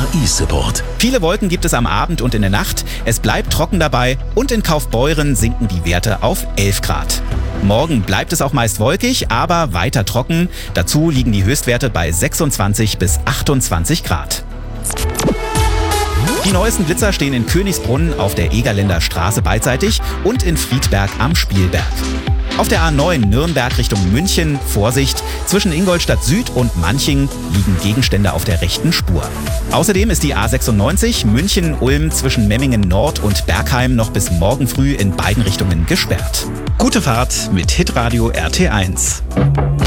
E-Support. Viele Wolken gibt es am Abend und in der Nacht. Es bleibt trocken dabei und in Kaufbeuren sinken die Werte auf 11 Grad. Morgen bleibt es auch meist wolkig, aber weiter trocken. Dazu liegen die Höchstwerte bei 26 bis 28 Grad. Die neuesten Blitzer stehen in Königsbrunn auf der Egerländer Straße beidseitig und in Friedberg am Spielberg. Auf der A9 Nürnberg Richtung München, Vorsicht, zwischen Ingolstadt Süd und Manching liegen Gegenstände auf der rechten Spur. Außerdem ist die A96 München-Ulm zwischen Memmingen Nord und Bergheim noch bis morgen früh in beiden Richtungen gesperrt. Gute Fahrt mit Hitradio RT1.